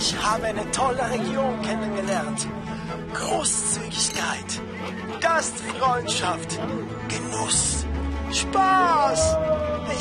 Ich habe eine tolle Region kennengelernt. Großzügigkeit, Gastfreundschaft, Genuss, Spaß.